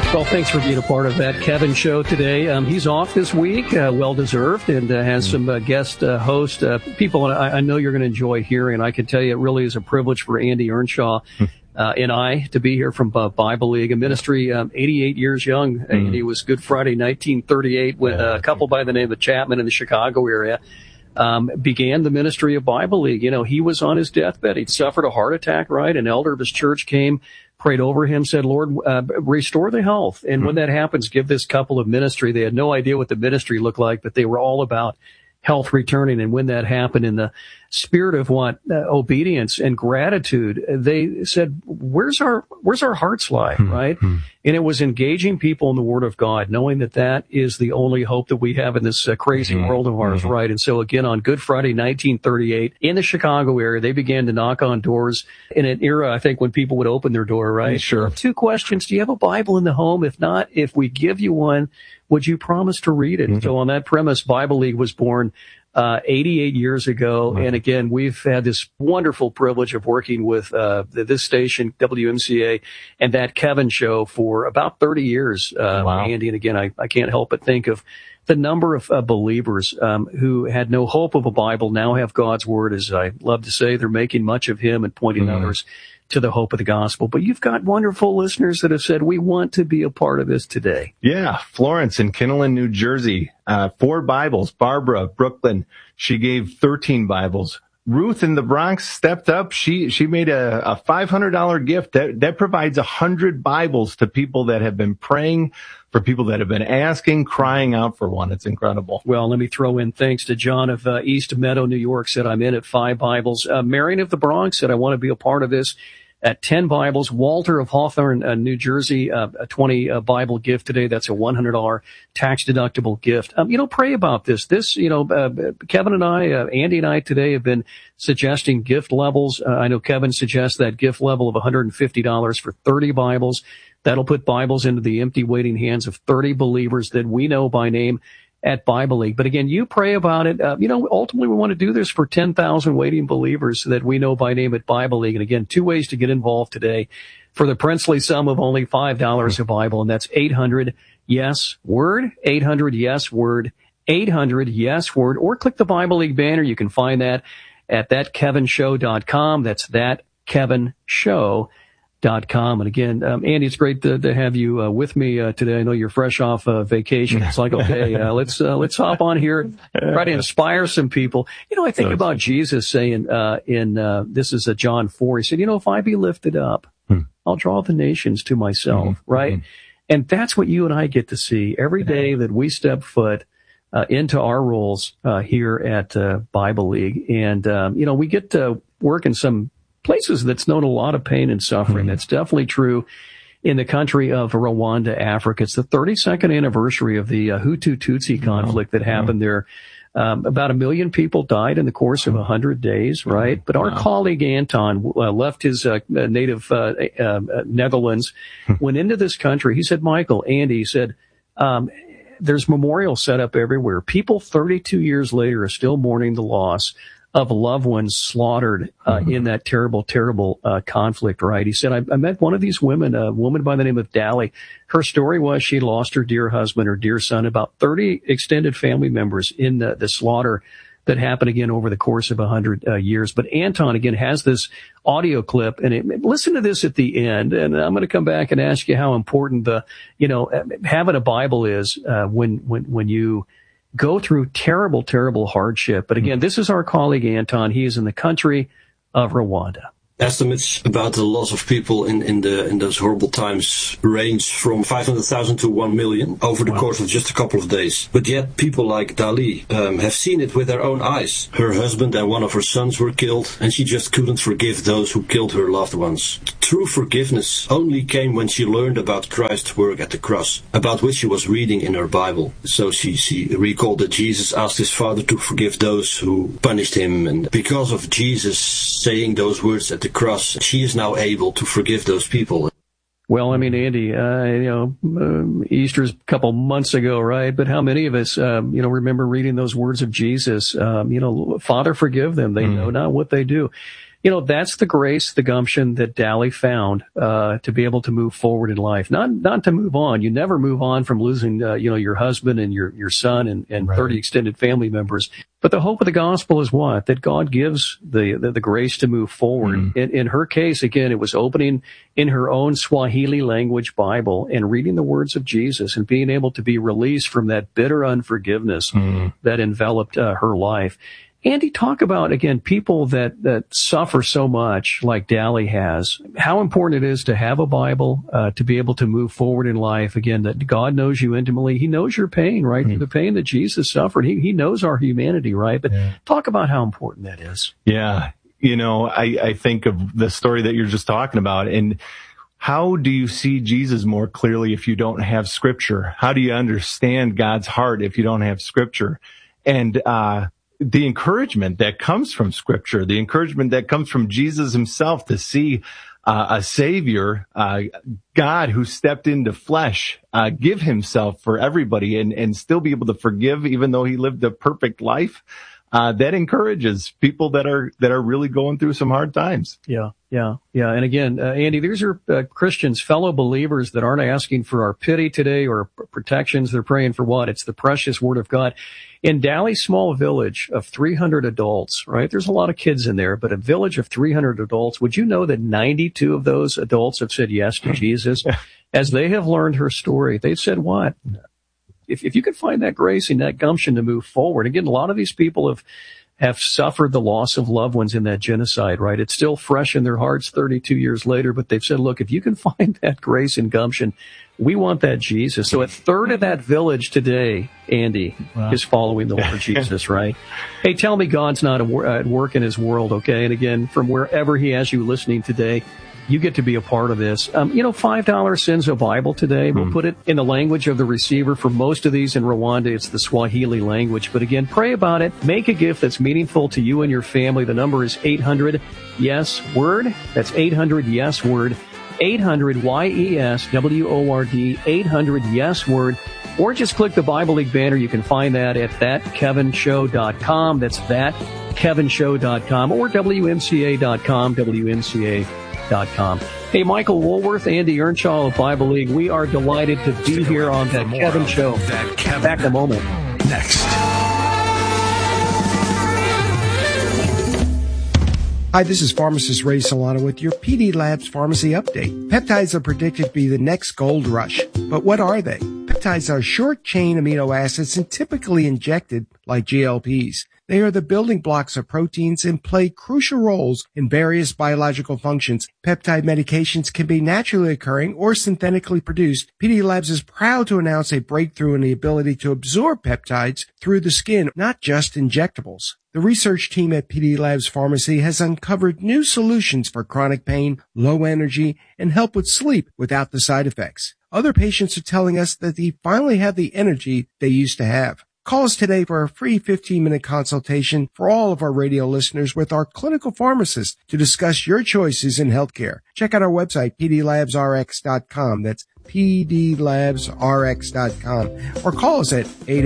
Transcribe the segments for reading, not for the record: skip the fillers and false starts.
Well, thanks for being a part of that Kevin show today. He's off this week, well-deserved, and has some guest host people I know you're going to enjoy hearing. I can tell you it really is a privilege for Andy Earnshaw and I to be here from Bible League, a ministry 88 years young. Andy was Good Friday 1938 when a couple by the name of Chapman in the Chicago area began the ministry of Bible League. You know, he was on his deathbed. He'd suffered a heart attack, right? An elder of his church came, prayed over him, said, Lord, restore the health. And when that happens, give this couple of ministry. They had no idea what the ministry looked like, but they were all about health returning. And when that happened, in the spirit of obedience and gratitude, they said, where's our heart's lie, right? And it was engaging people in the Word of God, knowing that that is the only hope that we have in this crazy world of ours, right? And so again, on Good Friday, 1938, in the Chicago area, they began to knock on doors in an era, I think, when people would open their door, right? Sure. 2 questions. Do you have a Bible in the home? If not, if we give you one, would you promise to read it? So on that premise, Bible League was born 88 years ago. And again, we've had this wonderful privilege of working with this station, WMCA, and that Kevin show for about 30 years, Andy. And again, I can't help but think of the number of believers who had no hope of a Bible now have God's Word. As I love to say, they're making much of Him and pointing others to the hope of the gospel. But you've got wonderful listeners that have said, we want to be a part of this today. Yeah. Florence in Kinnelon, New Jersey, 4 Bibles. Barbara, Brooklyn, she gave 13 Bibles. Ruth in the Bronx stepped up. She made a $500 gift that provides 100 Bibles to people that have been praying, for people that have been asking, crying out for one. It's incredible. Well, let me throw in thanks to John of East Meadow, New York, said I'm in at 5 Bibles. Marion of the Bronx said I want to be a part of this at 10 Bibles. Walter of Hawthorne, New Jersey, a 20 Bible gift today. That's a $100 tax-deductible gift. Pray about this. Kevin and I, Andy and I today have been suggesting gift levels. I know Kevin suggests that gift level of $150 for 30 Bibles. That'll put Bibles into the empty, waiting hands of 30 believers that we know by name at Bible League. But again, you pray about it. Ultimately we want to do this for 10,000 waiting believers that we know by name at Bible League. And again, 2 ways to get involved today for the princely sum of only $5 a Bible. And that's 800-YES-WORD, 800-YES-WORD, 800-YES-WORD, or click the Bible League banner. You can find that at thatkevinshow.com. That's thatkevinshow.com. And again, Andy, it's great to have you with me today. I know you're fresh off vacation. It's like, okay, let's hop on here, try to inspire some people. I think about Jesus saying this is John 4. He said, if I be lifted up, I'll draw the nations to myself, right? And that's what you and I get to see every day that we step foot into our roles here at Bible League. And we get to work in some places that's known a lot of pain and suffering. That's definitely true in the country of Rwanda, Africa. It's the 32nd anniversary of the Hutu-Tutsi conflict that happened there. About 1 million people died in the course of 100 days, right? But our colleague Anton left his native Netherlands, went into this country. He said, Michael, Andy, he said, there's memorials set up everywhere. People 32 years later are still mourning the loss of loved ones slaughtered in that terrible, terrible conflict, right? He said, I met one of these women, a woman by the name of Dali. Her story was she lost her dear husband, her dear son, about 30 extended family members in the slaughter that happened again over the course of 100 years. But Anton, again, has this audio clip, and listen to this at the end, and I'm going to come back and ask you how important having a Bible is when you go through terrible, terrible hardship. But again, this is our colleague Anton. He is in the country of Rwanda. Estimates about the loss of people in those horrible times range from 500,000 to 1 million over the course of just a couple of days. But yet people like Dali have seen it with their own eyes. Her husband and one of her sons were killed, and she just couldn't forgive those who killed her loved ones. True forgiveness only came when she learned about Christ's work at the cross, about which she was reading in her Bible. So she recalled that Jesus asked his Father to forgive those who punished him, and because of Jesus saying those words at the cross, she is now able to forgive those people. Well, I mean, Andy, Easter's a couple months ago, right? But how many of us, remember reading those words of Jesus? Father, forgive them. They know not what they do. That's the grace, the gumption that Dally found to be able to move forward in life, not to move on. You never move on from losing, your husband and your son and Right. 30 extended family members. But the hope of the gospel is what? That God gives the grace to move forward. In her case, again, it was opening in her own Swahili language Bible and reading the words of Jesus and being able to be released from that bitter unforgiveness that enveloped her life. Andy, talk about, again, people that suffer so much like Dally has, how important it is to have a Bible, to be able to move forward in life. Again, that God knows you intimately. He knows your pain, right? The pain that Jesus suffered. He knows our humanity, right? But talk about how important that is. Yeah. I think of the story that you're just talking about, and how do you see Jesus more clearly if you don't have Scripture? How do you understand God's heart if you don't have Scripture? And, the encouragement that comes from Scripture, the encouragement that comes from Jesus himself to see a Savior, God who stepped into flesh, give himself for everybody and still be able to forgive even though he lived a perfect life. That encourages people that are really going through some hard times. Yeah. And again, Andy, these are Christians, fellow believers that aren't asking for our pity today or protections. They're praying for what? It's the precious Word of God. In Dally's small village of 300 adults, right? There's a lot of kids in there, but a village of 300 adults. Would you know that 92 of those adults have said yes to Jesus? As they have learned her story, they've said what? If you could find that grace and that gumption to move forward. Again, a lot of these people have suffered the loss of loved ones in that genocide, right? It's still fresh in their hearts 32 years later, but they've said, look, if you can find that grace and gumption, we want that Jesus. So a third of that village today, Andy, is following the Lord Jesus, right? Hey, tell me God's not at work in his world, okay? And again, from wherever he has you listening today, you get to be a part of this. $5 sends a Bible today. We'll put it in the language of the receiver. For most of these in Rwanda, it's the Swahili language. But again, pray about it. Make a gift that's meaningful to you and your family. The number is 800-YES-WORD. That's 800-YES-WORD. 800-YES-WORD. 800-YES-WORD. Or just click the Bible League banner. You can find that at thatkevinshow.com. That's thatkevinshow.com or WMCA.com. WMCA.com. Hey, Michael Woolworth, Andy Earnshaw of Bible League. We are delighted to be here on That Kevin Show. Back in a moment. Next. Hi, this is pharmacist Ray Solano with your PD Labs Pharmacy Update. Peptides are predicted to be the next gold rush. But what are they? Peptides are short-chain amino acids and typically injected like GLPs. They are the building blocks of proteins and play crucial roles in various biological functions. Peptide medications can be naturally occurring or synthetically produced. PD Labs is proud to announce a breakthrough in the ability to absorb peptides through the skin, not just injectables. The research team at PD Labs Pharmacy has uncovered new solutions for chronic pain, low energy, and help with sleep without the side effects. Other patients are telling us that they finally have the energy they used to have. Call us today for a free 15-minute consultation for all of our radio listeners with our clinical pharmacist to discuss your choices in healthcare. Check out our website, pdlabsrx.com. That's pdlabsrx.com. Or call us at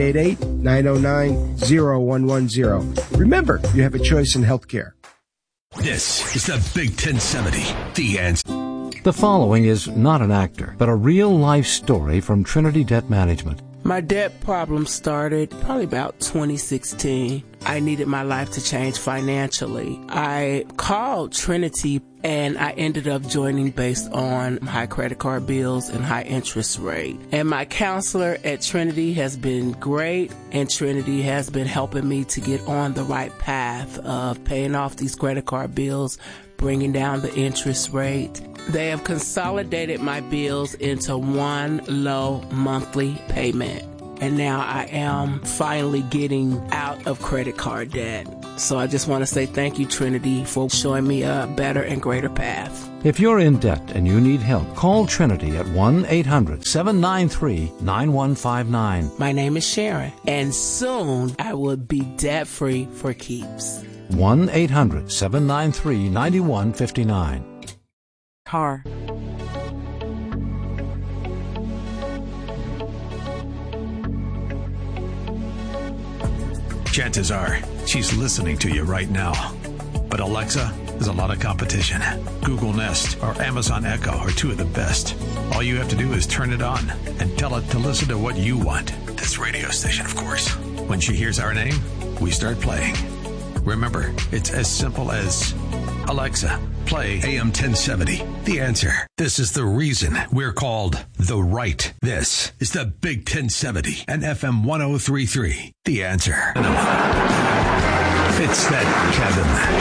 888-909-0110. Remember, you have a choice in healthcare. This is the Big 1070. The Answer. The following is not an actor, but a real-life story from Trinity Debt Management. My debt problem started probably about 2016. I needed my life to change financially. I called Trinity and I ended up joining based on high credit card bills and high interest rate. And my counselor at Trinity has been great, and Trinity has been helping me to get on the right path of paying off these credit card bills, bringing down the interest rate. They have consolidated my bills into one low monthly payment. And now I am finally getting out of credit card debt. So I just want to say thank you, Trinity, for showing me a better and greater path. If you're in debt and you need help, call Trinity at 1-800-793-9159. My name is Sharon, and soon I will be debt-free for keeps. 1-800-793-9159. Car. Chances are she's listening to you right now. But Alexa, There's a lot of competition. Google Nest or Amazon Echo are two of the best. All you have to do is turn it on and tell it to listen to what you want. This radio station, of course. When she hears our name, we start playing. Remember, it's as simple as, Alexa, play AM 1070. The Answer. This is the reason we're called The Right. This is the Big 1070 and FM 1033. The Answer. It's that Kevin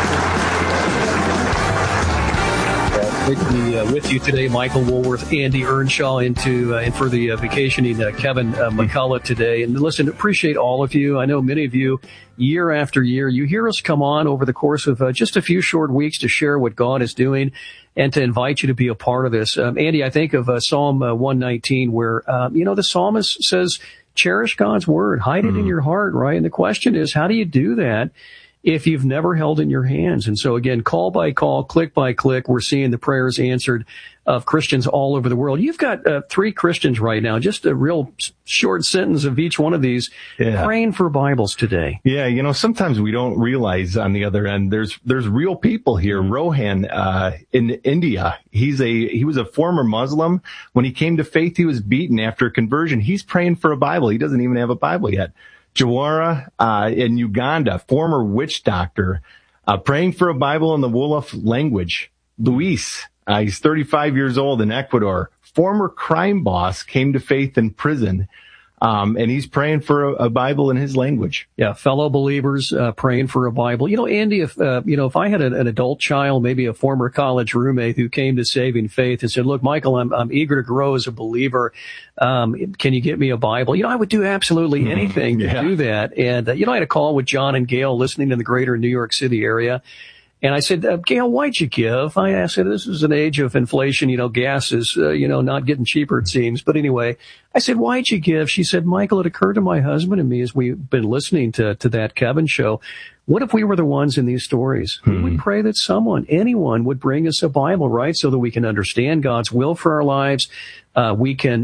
Show. Great to be with you today, Michael Woolworth, Andy Earnshaw, and for the vacationing Kevin McCullough today. And listen, appreciate all of you. I know many of you, year after year, you hear us come on over the course of just a few short weeks to share what God is doing and to invite you to be a part of this. Andy, I think of Psalm 119 where, the psalmist says, cherish God's word, hide it in your heart, right? And the question is, how do you do that if you've never held in your hands? And so again, call by call, click by click, we're seeing the prayers answered of Christians all over the world. You've got 3 Christians right now, just a real short sentence of each one of these, praying for Bibles today. Yeah, sometimes we don't realize on the other end, there's real people here. Rohan, in India, he was a former Muslim. When he came to faith, he was beaten after conversion. He's praying for a Bible. He doesn't even have a Bible yet. Jawara, in Uganda, former witch doctor, praying for a Bible in the Wolof language. Luis, he's 35 years old in Ecuador, former crime boss, came to faith in prison. And he's praying for a Bible in his language. Yeah, fellow believers praying for a Bible. Andy, if I had an adult child, maybe a former college roommate who came to saving faith and said, "Look, Michael, I'm eager to grow as a believer. Can you get me a Bible?" I would do absolutely anything to do that. And I had a call with John and Gail listening in the greater New York City area. And I said, Gail, why'd you give? I said, this is an age of inflation. Gas is, not getting cheaper, it seems. But anyway, I said, why'd you give? She said, Michael, it occurred to my husband and me as we've been listening to that Kevin show. What if we were the ones in these stories? We would pray that anyone would bring us a Bible, right? So that we can understand God's will for our lives. We can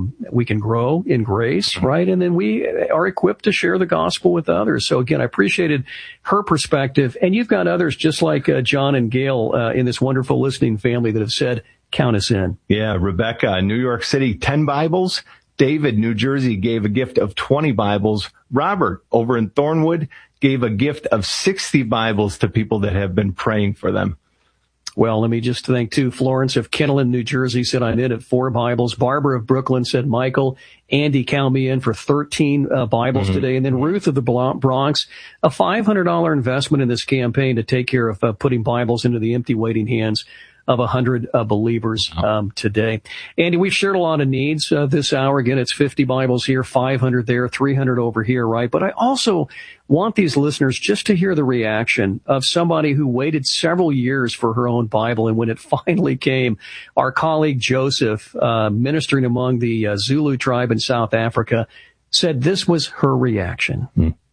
grow in grace, right? And then we are equipped to share the gospel with others. So again, I appreciated her perspective. And you've got others just like John and Gail in this wonderful listening family that have said, count us in. Yeah, Rebecca, New York City, 10 Bibles. David, New Jersey, gave a gift of 20 Bibles. Robert, over in Thornwood, gave a gift of 60 Bibles to people that have been praying for them. Well, let me just thank, too, Florence of Kinnelon, New Jersey, said I'm in at 4 Bibles. Barbara of Brooklyn said, Michael, Andy, count me in for 13 Bibles today. And then Ruth of the Bronx, a $500 investment in this campaign to take care of putting Bibles into the empty waiting hands of 100 believers today. Andy, we've shared a lot of needs this hour. Again, it's 50 Bibles here, 500 there, 300 over here, right? But I also want these listeners just to hear the reaction of somebody who waited several years for her own Bible. And when it finally came, our colleague Joseph, ministering among the Zulu tribe in South Africa, said this was her reaction.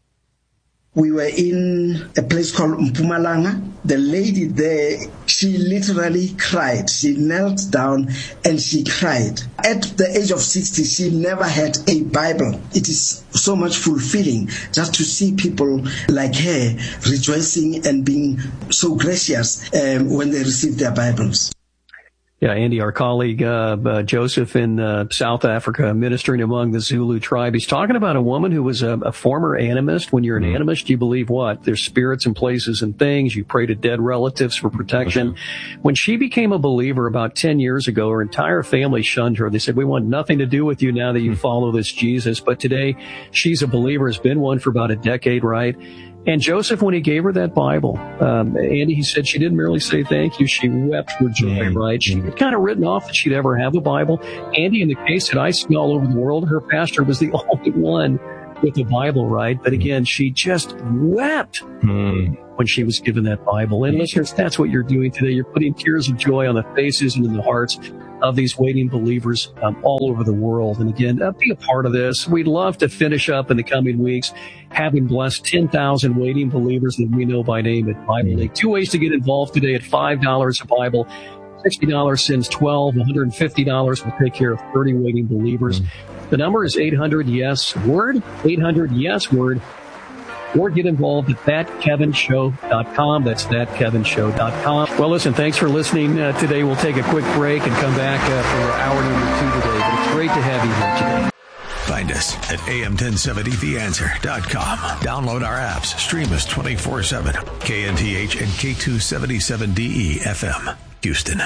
We were in a place called Mpumalanga. The lady there, she literally cried. She knelt down and she cried. At the age of 60, she never had a Bible. It is so much fulfilling just to see people like her rejoicing and being so gracious when they receive their Bibles. Yeah, Andy, our colleague Joseph in South Africa, ministering among the Zulu tribe. He's talking about a woman who was a former animist. When you're an animist, you believe what? There's spirits and places and things. You pray to dead relatives for protection. When she became a believer about 10 years ago, her entire family shunned her. They said, we want nothing to do with you now that you follow this Jesus. But today, she's a believer, has been one for about a decade, right? And Joseph, when he gave her that Bible, Andy, he said she didn't merely say thank you, she wept for joy, right? She had kind of written off that she'd ever have a Bible. Andy, in the case that I see all over the world, her pastor was the only one with a Bible, right? But again, she just wept when she was given that Bible. And listeners, that's what you're doing today. You're putting tears of joy on the faces and in the hearts of these waiting believers all over the world. And again, be a part of this. We'd love to finish up in the coming weeks, having blessed 10,000 waiting believers that we know by name at Bible League. 2 ways to get involved today at $5 a Bible. $60 sends 12. $150 will take care of 30 waiting believers. The number is 800-YES-WORD, 800-YES-WORD. or get involved at thatkevinshow.com. That's thatkevinshow.com. Well, listen, thanks for listening today. We'll take a quick break and come back for hour number 2 today. But it's great to have you here today. Find us at am1070theanswer.com. Download our apps. Stream us 24/7. KNTH and K277DE FM, Houston.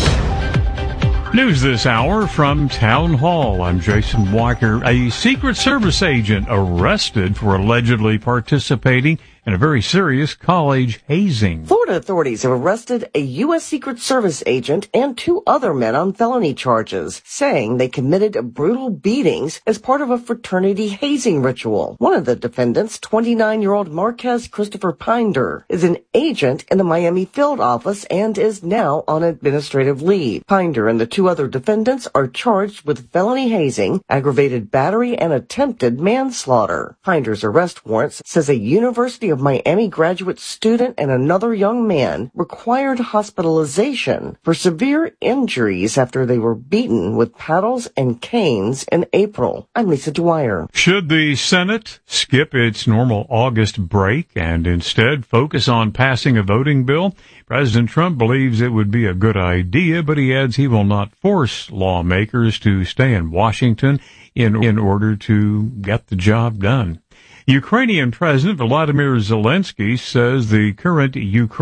News this hour from Town Hall. I'm Jason Walker. A Secret Service agent arrested for allegedly participating in a very serious college hazing. Florida authorities have arrested a U.S. Secret Service agent and 2 other men on felony charges, saying they committed brutal beatings as part of a fraternity hazing ritual. One of the defendants, 29-year-old Marquez Christopher Pinder, is an agent in the Miami field office and is now on administrative leave. Pinder and the 2 other defendants are charged with felony hazing, aggravated battery, and attempted manslaughter. Pinder's arrest warrant says a University of Miami graduate student and another young man required hospitalization for severe injuries after they were beaten with paddles and canes in April. I'm Lisa Dwyer. Should the Senate skip its normal August break and instead focus on passing a voting bill? President Trump believes it would be a good idea, but he adds he will not force lawmakers to stay in Washington in order to get the job done. Ukrainian President Volodymyr Zelensky says the current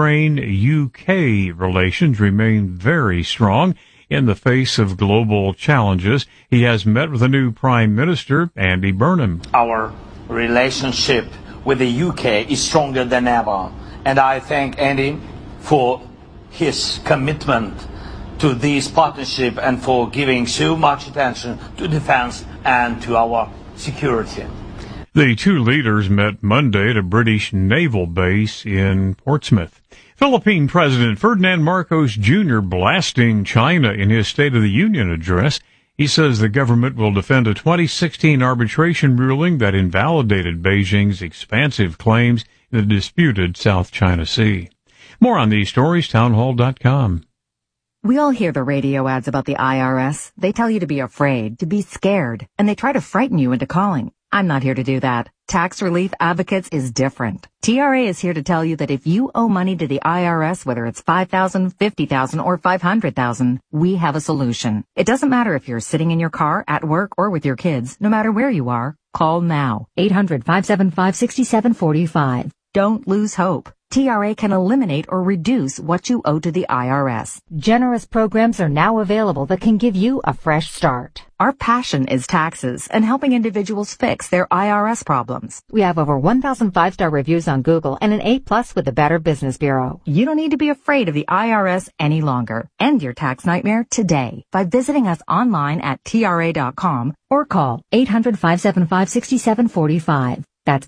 Ukraine-UK relations remain very strong in the face of global challenges. He has met with the new Prime Minister, Andy Burnham. Our relationship with the UK is stronger than ever, and I thank Andy for his commitment to this partnership and for giving so much attention to defense and to our security. The 2 leaders met Monday at a British naval base in Portsmouth. Philippine President Ferdinand Marcos Jr. blasting China in his State of the Union address. He says the government will defend a 2016 arbitration ruling that invalidated Beijing's expansive claims in the disputed South China Sea. More on these stories, townhall.com. We all hear the radio ads about the IRS. They tell you to be afraid, to be scared, and they try to frighten you into calling. I'm not here to do that. Tax Relief Advocates is different. TRA is here to tell you that if you owe money to the IRS, whether it's $5,000, $50,000, or $500,000, we have a solution. It doesn't matter if you're sitting in your car, at work, or with your kids. No matter where you are, call now. 800-575-6745. Don't lose hope. TRA can eliminate or reduce what you owe to the IRS. Generous programs are now available that can give you a fresh start. Our passion is taxes and helping individuals fix their IRS problems. We have over 1,000 5-star reviews on Google and an A+ with the Better Business Bureau. You don't need to be afraid of the IRS any longer. End your tax nightmare today by visiting us online at TRA.com or call 800-575-6745. That's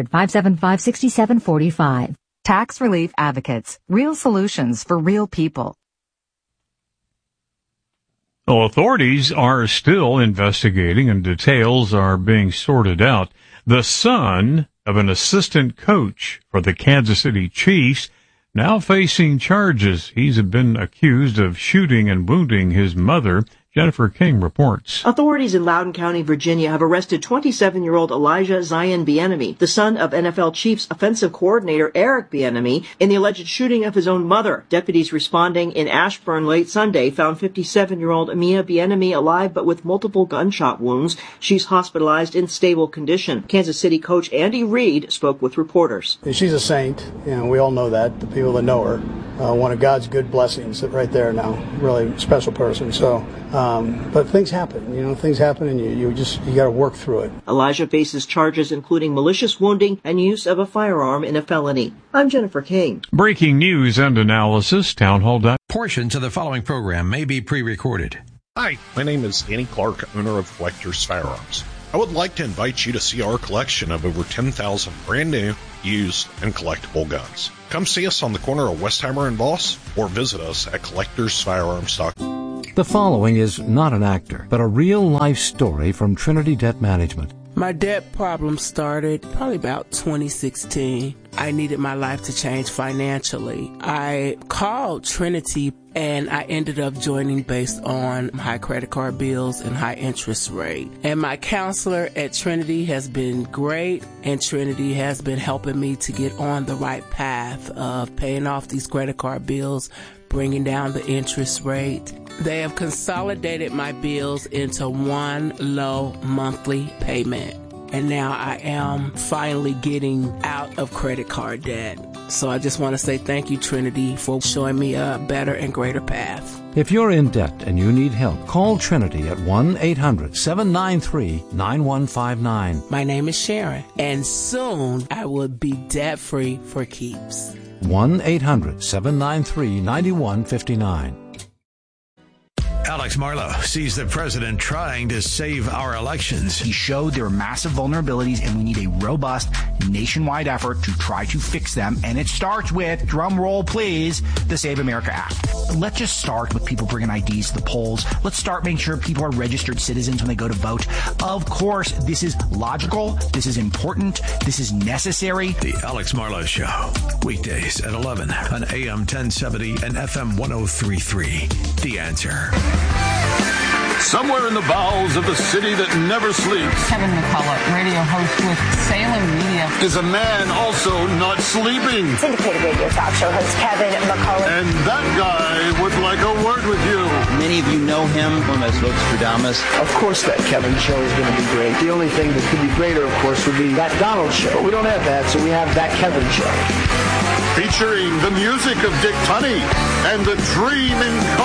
800-575-6745. Tax Relief Advocates. Real solutions for real people. Well, authorities are still investigating and details are being sorted out. The son of an assistant coach for the Kansas City Chiefs now facing charges. He's been accused of shooting and wounding his mother. Jennifer King reports. Authorities in Loudoun County, Virginia have arrested 27-year-old Elijah Zion Bieniemy, the son of NFL Chiefs offensive coordinator Eric Bieniemy, in the alleged shooting of his own mother. Deputies responding in Ashburn late Sunday found 57-year-old Mia Bieniemy alive but with multiple gunshot wounds. She's hospitalized in stable condition. Kansas City coach Andy Reid spoke with reporters. She's a saint, and we all know that, the people that know her. One of God's good blessings right there now. Really special person. So, but things happen, things happen and you got to work through it. Elijah faces charges including malicious wounding and use of a firearm in a felony. I'm Jennifer King. Breaking news and analysis, townhall.com. Portions of the following program may be pre-recorded. Hi, my name is Danny Clark, owner of Collectors Firearms. I would like to invite you to see our collection of over 10,000 brand new, used, and collectible guns. Come see us on the corner of Westheimer and Voss, or visit us at collectorsfirearms.com. The following is not an actor, but a real-life story from Trinity Debt Management. My debt problem started probably about 2016. I needed my life to change financially. I called Trinity and I ended up joining based on high credit card bills and high interest rate. And my counselor at Trinity has been great, and Trinity has been helping me to get on the right path of paying off these credit card bills, bringing down the interest rate. They have consolidated my bills into one low monthly payment. And now I am finally getting out of credit card debt. So I just want to say thank you, Trinity, for showing me a better and greater path. If you're in debt and you need help, call Trinity at 1-800-793-9159. My name is Sharon, and soon I will be debt-free for keeps. 1-800-793-9159. Alex Marlow sees the president trying to save our elections. He showed there are massive vulnerabilities and we need a robust nationwide effort to try to fix them. And it starts with, drum roll please, the Save America Act. Let's just start with people bringing IDs to the polls. Let's start making sure people are registered citizens when they go to vote. Of course, this is logical. This is important. This is necessary. The Alex Marlow Show. Weekdays at 11 on AM 1070 and FM 103.3. The Answer. Somewhere in the bowels of the city that never sleeps, Kevin McCullough, radio host with Salem Media, is a man also not sleeping. Syndicated radio talk show host Kevin McCullough. And that guy would like a word with you. Many of you know him from as Vostradamus. Of course that Kevin show is going to be great. The only thing that could be greater, of course, would be that Donald show. But we don't have that, so we have that Kevin show. Featuring the music of Dick Tunney and the Dream in